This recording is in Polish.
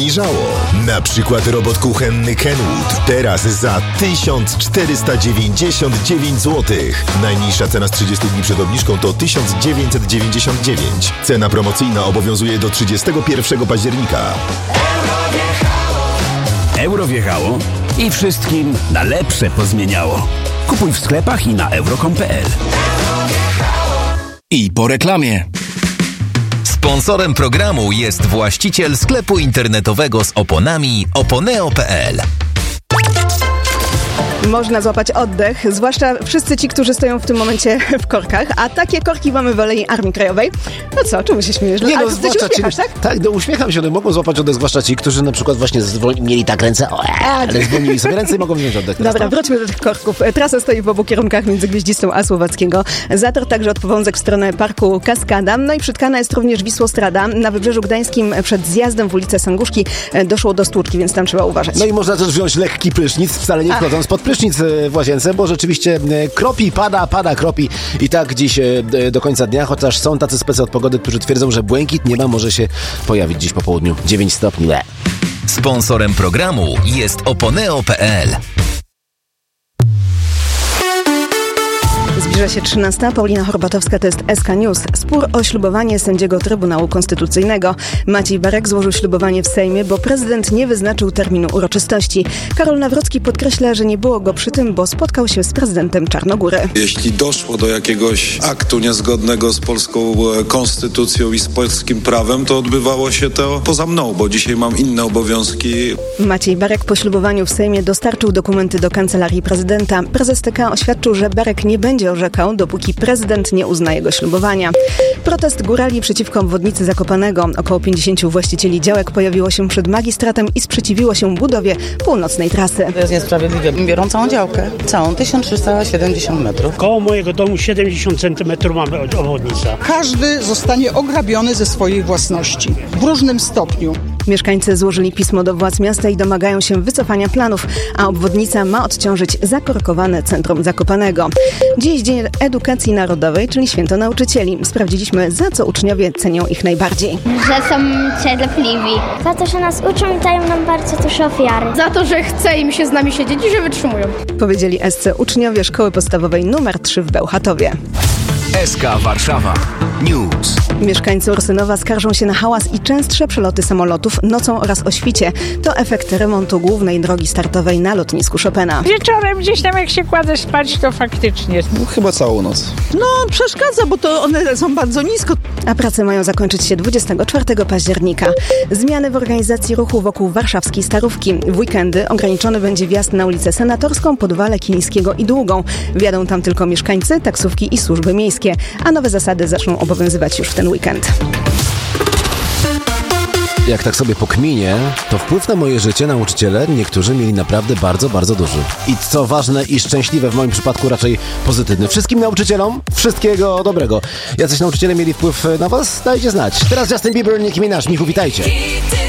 obniżało. Na przykład robot kuchenny Kenwood. Teraz za 1499 zł. Najniższa cena z 30 dni przed obniżką to 1999. Cena promocyjna obowiązuje do 31 października. Euro wjechało i wszystkim na lepsze pozmieniało. Kupuj w sklepach i na euro.com.pl. I po reklamie. Sponsorem programu jest właściciel sklepu internetowego z oponami oponeo.pl. Można złapać oddech, zwłaszcza wszyscy ci, którzy stoją w tym momencie w korkach, a takie korki mamy w Alei Armii Krajowej. No co, czemu się śmiejesz? Nie, ale ty się uśmiechasz, tak? Tak, no uśmiecham się, no mogą złapać oddech, zwłaszcza ci, którzy na przykład właśnie mieli tak ręce, ale zwolnili sobie ręce i mogą wziąć oddech. Dobra, wróćmy do tych korków. Trasa stoi w obu kierunkach między Gwieździstą a Słowackiego. Zator także od Powązek w stronę Parku Kaskada. No i przytkana jest również Wisłostrada. Na Wybrzeżu Gdańskim przed zjazdem w ulicę Sanguszki doszło do stłuczki, więc tam trzeba uważać. No i można też wziąć lekki prysznic, wcale nie wchodząc pod prysznic w łazience, bo rzeczywiście kropi, pada, kropi i tak dziś do końca dnia, chociaż są tacy specy od pogody, którzy twierdzą, że błękit nieba może się pojawić dziś po południu. 9 stopni. Sponsorem programu jest oponeo.pl. Zbliża się 13. Paulina Horbatowska, to jest SK News. Spór o ślubowanie sędziego Trybunału Konstytucyjnego. Maciej Barek złożył ślubowanie w Sejmie, bo prezydent nie wyznaczył terminu uroczystości. Karol Nawrocki podkreśla, że nie było go przy tym, bo spotkał się z prezydentem Czarnogóry. Jeśli doszło do jakiegoś aktu niezgodnego z polską konstytucją i z polskim prawem, to odbywało się to poza mną, bo dzisiaj mam inne obowiązki. Maciej Barek po ślubowaniu w Sejmie dostarczył dokumenty do kancelarii prezydenta. Prezes TK oświadczył, że Barek nie będzie orzekał, dopóki prezydent nie uzna jego ślubowania. Protest górali przeciwko obwodnicy Zakopanego. Około 50 właścicieli działek pojawiło się przed magistratem i sprzeciwiło się budowie północnej trasy. To jest niesprawiedliwe. Biorą całą działkę, całą 1370 metrów. Koło mojego domu 70 cm mamy obwodnica. Każdy zostanie ograbiony ze swojej własności w różnym stopniu. Mieszkańcy złożyli pismo do władz miasta i domagają się wycofania planów, a obwodnica ma odciążyć zakorkowane centrum Zakopanego. Dziś Dzień Edukacji Narodowej, czyli Święto Nauczycieli. Sprawdziliśmy, za co uczniowie cenią ich najbardziej. Że są cierpliwi. Za to, że nas uczą i dają nam bardzo dużo ofiary. Za to, że chce im się z nami siedzieć i że wytrzymują. Powiedzieli SC uczniowie Szkoły Podstawowej nr 3 w Bełchatowie. SK Warszawa News. Mieszkańcy Ursynowa skarżą się na hałas i częstsze przeloty samolotów nocą oraz o świcie. To efekt remontu głównej drogi startowej na lotnisku Chopina. Wieczorem gdzieś tam jak się kładę spać, to faktycznie. Chyba całą noc. Przeszkadza, bo to one są bardzo nisko. A prace mają zakończyć się 24 października. Zmiany w organizacji ruchu wokół warszawskiej Starówki. W weekendy ograniczony będzie wjazd na ulicę Senatorską, Podwale Kilińskiego i Długą. Wjadą tam tylko mieszkańcy, taksówki i służby miejskie, a nowe zasady zaczną obowiązywać już w ten weekend. Jak tak sobie pokminię, to wpływ na moje życie nauczyciele niektórzy mieli naprawdę bardzo, bardzo duży. I co ważne i szczęśliwe, w moim przypadku raczej pozytywny. Wszystkim nauczycielom wszystkiego dobrego. Jacyś nauczyciele mieli wpływ na was? Dajcie znać. Teraz Justin Bieber, Nicki Minaj. Michu, witajcie.